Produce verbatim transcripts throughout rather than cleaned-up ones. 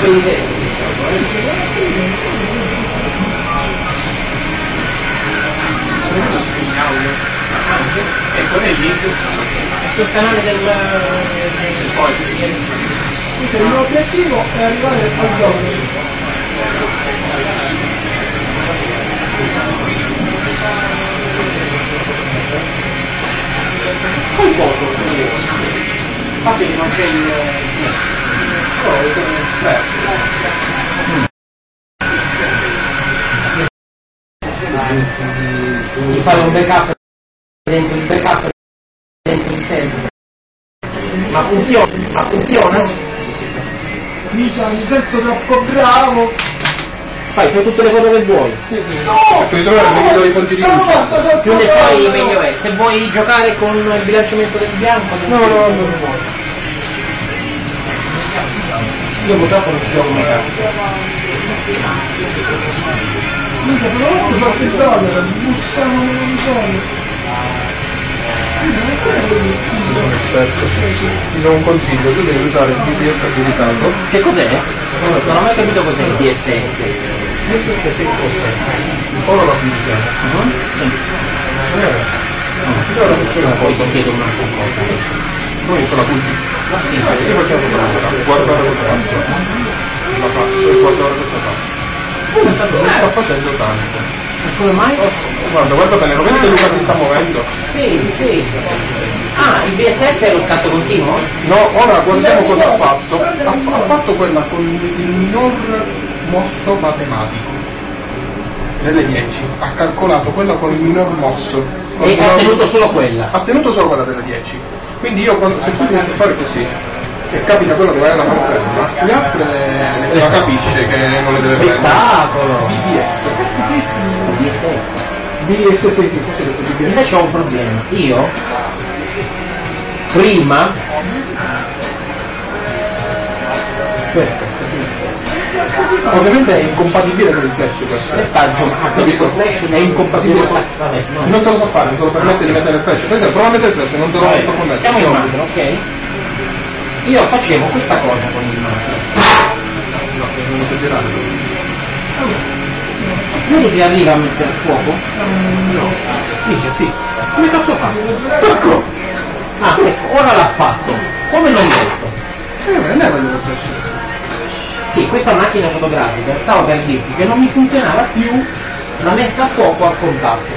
Ecco, vedi? È sul canale del poi il mio obiettivo è arrivare al giorno. poi poco infatti non c'è il però è un esperto di fare un backup dentro il backup dentro il tempo. Ma funziona? Ma funziona? Mica, mi sento troppo bravo. Fai per tutte le foto che vuoi. No! Puoi trovare il migliore dei conti di luce. Più ne fai meglio è. Se vuoi giocare con il bilanciamento del bianco No, no, no, non vuoi. Io purtroppo non ci gioco mai tanto. Mica, sono molto particolare, mi bussano le mangiare. Sono un esperto. Ti do un consiglio, tu devi usare il D P S abilitato. Che cos'è? Non ho mai capito cos'è il D S S. D S S che cos'è? Ora la fiducia. Uh-huh. Sì. Eh. Allora funziona Poi poi. ti chiedo un'altra cosa. Noi sono punti. Ma sì, Io facciamo una guardare cosa faccio. La faccio e guardare cosa faccio. come sta Non sto facendo tanto. Come mai? Guarda, guarda bene, lo vedi che Luca si sta muovendo? Sì, sì. Ah, il D S S è lo scatto continuo? No, ora guardiamo cosa ha fatto. Ha, ha fatto quella con il minor mosso matematico delle dieci. Ha calcolato quella con il minor mosso. Con E il ha minor- tenuto solo quella. Ha tenuto solo quella delle dieci. Quindi io quando, se tu devi fare così e capita quello che vai alla conferma, le altre le, la capisce che non le deve prendere. Spettacolo! B D S. D S S. B S sì, che cosa ho detto B D S? Invece ho un problema. Io prima Ovviamente è incompatibile con il flash questo. settaggio, ma quindi col flash È incompatibile con Vabbè, no. non te lo so fare, non te lo permette di mettere il flash. Per esempio, prova a mettere il flash, non te lo Vabbè, metto con me. siamo in macchina, ok? Io facevo questa cosa con il macchina. No, non ti dirà. Vedi che arriva a mettere a fuoco? No. Dice sì. Come cazzo fa? Ecco! Ah, ecco, ora l'ha fatto. Come non detto? Eh, non è meglio il flash. Sì, questa macchina fotografica, stavo per dirti che non mi funzionava più la messa a fuoco al contatto.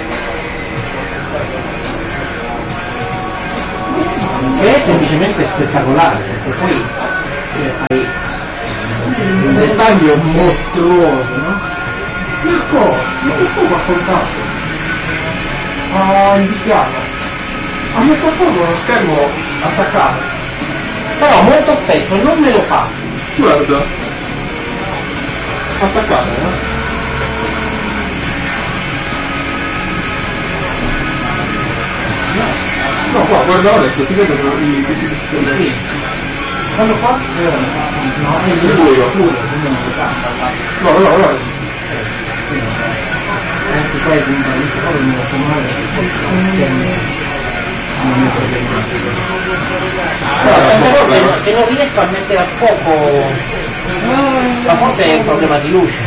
Che è semplicemente spettacolare, perché poi eh, hai un dettaglio mostruoso, no? Ecco! Ma questo va contatto. Ha indicato. Ha messo a fuoco uno schermo attaccato. Però molto spesso non me lo fa. Guarda. Attaccato, no? No, qua guarda adesso, si vedono i i- Sì. Quando fa? No, è il buio. No, no, no. anche poi di un solo non lo comune non è problematico. Tante volte che non riesco a mettere a fuoco, ma forse è un problema di luce.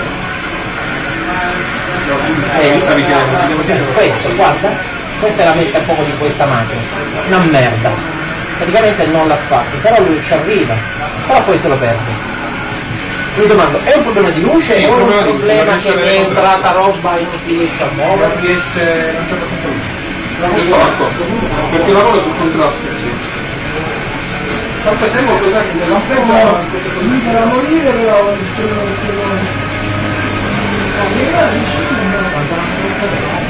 Eh, questo, guarda, questa è la messa a fuoco di questa macchina, una merda. Praticamente non l'ha fatto, però lui ci arriva, però poi se lo perde. Mi domando, è un problema di luce Sì, o un un problema di problema luce, che non è riesce a entrata roba e non si riesce a Non muovere? riesce, non c'è abbastanza luce. Perché lavora sul contrasto. Aspettiamo cos'è che la ferma Mi farà morire però non